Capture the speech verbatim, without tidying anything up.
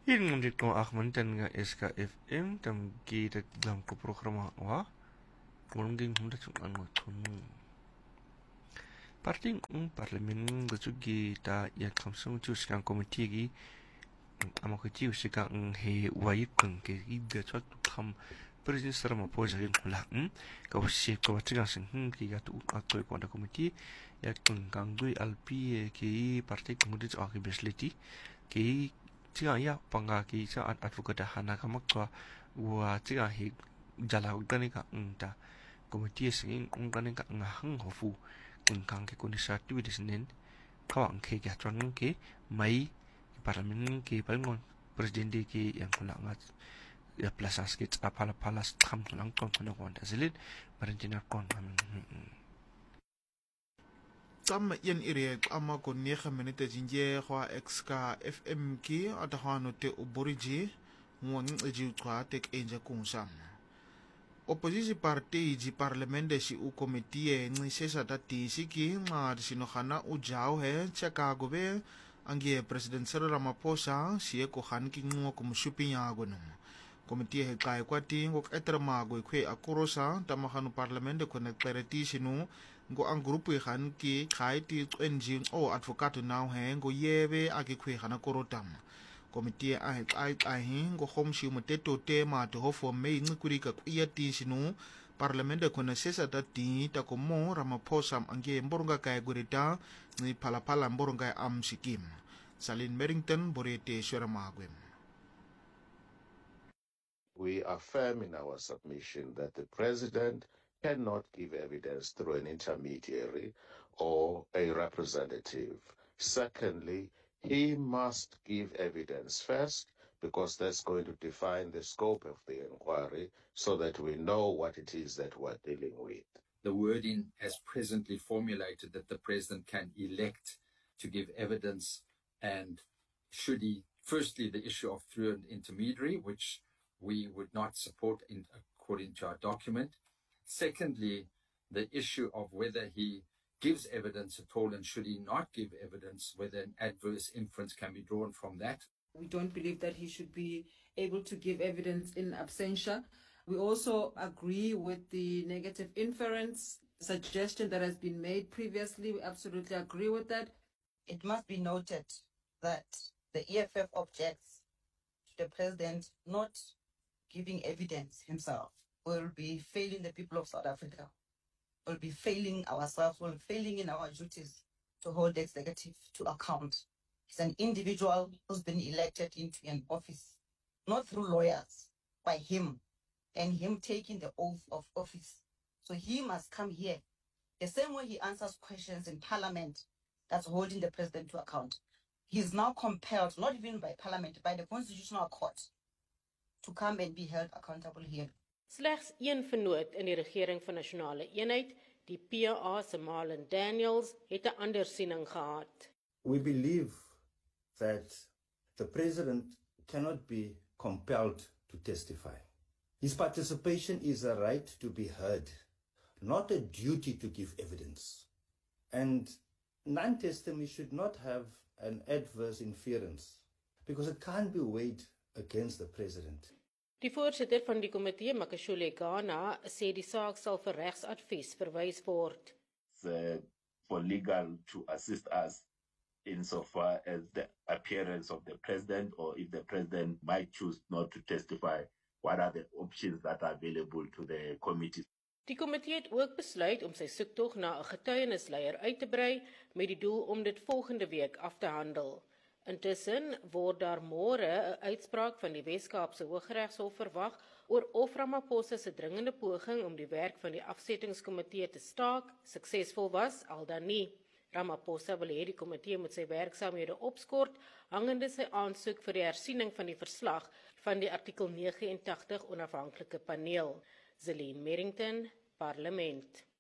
Hierin dit ko Ahmed dan nga S K F M tam kita dalam ko programa wa ngolongin hunda chung an ngotunu parting un parlemen ga chugi ta ya kamsung chu skang komiti gi ama ko chi usika ng he wai kang ke ida chot kham president sarama poja rin kula um ka wasi ko watiga sing hm ki ga tu atoi ko da komiti ya kung kang dui alpi ki partai komiti a ki besleti ki tiga ya panga ki sa advocate hana kamak ko wa tiga he jala ugani ka unta komiti sing ungani ka ngahang hofu kung kang ke kondisa tu di senen kawang ke ga tron ke mai parlemen ke palngon presiden di ke yang kulangat ya plasas ke apala palas tham tulang kon kon kon asilin marentina kon Tam yen ire ama ko nege minute jinje kwa X K F M ki atahano te uboriji mwang eji kwa tek enja kunsam. Opposisi parti ji parlemende si u komitie ngi sesa dati siki nga disinohana u jau he Chicago be angie President Cyril Ramaphosa si ko han ki ngo ko mushupi nyago no. Komitie he kai kwati ngok etra mago kwe akurosa tamahanu parlemende ko nekpereti sinu ngo ang grupo han ki kai ti enjin o advocate now he ngo yebe agi kwe hana korotam. Komitie ai ai ai ngo hom shi muteto tema to hofo me ngikuri ka iya ti sinu parlemende ko nesesa dati ta ko mo Ramaphosa angie mboronga kai gurita ni palapala mboronga am sikim. Salin Merrington borete Sweramagwem. We affirm in our submission that the president cannot give evidence through an intermediary or a representative. Secondly, he must give evidence first because that's going to define the scope of the inquiry so that we know what it is that we're dealing with. The wording as presently formulated that the president can elect to give evidence, and should he, firstly, the issue of through an intermediary, which we would not support in according to our document. Secondly, the issue of whether he gives evidence at all, and should he not give evidence, whether an adverse inference can be drawn from that. We don't believe that he should be able to give evidence in absentia. We also agree with the negative inference suggestion that has been made previously. We absolutely agree with that. It must be noted that the E F F objects to the president not giving evidence himself. Will be failing the people of South Africa. Will be failing ourselves. Will be failing in our duties to hold the executive to account. He's an individual who's been elected into an office, not through lawyers, by him, and him taking the oath of office. So he must come here. The same way he answers questions in Parliament, that's holding the president to account. He is now compelled, not even by Parliament, by the Constitutional Court, to come and be held accountable here. Slegs een vennoot in die regering van nasionale eenheid, die P A se Marlon Daniels, het 'n ander siening gehad. We believe that the president cannot be compelled to testify. His participation is a right to be heard, not a duty to give evidence. And non-testimony should not have an adverse inference because it can't be weighed against the president. Die voorsitter van die komitee, Makashule Ghana, sê die saak sal vir regsadvies verwys word. Uh, for legal to assist us insofar as the appearance of the president, or if the president might choose not to testify, what are the options that are available to the committee. Die komitee het ook besluit om sy soektog na 'n getuienisleier uit te brei met die doel om dit volgende week af te handel. Intussen word daar môre 'n uitspraak van die Wes-Kaapse Hooggeregshof verwag oor of Ramaphosa se dringende poging om die werk van die afsettingskomitee te staak suksesvol was al dan nie. Ramaphosa wil hê die komitee moet sy werksaamhede opskort hangende sy aansoek vir die hersiening van die verslag van die artikel nege en tagtig onafhanklike paneel. Zelene Merrington, Parlement.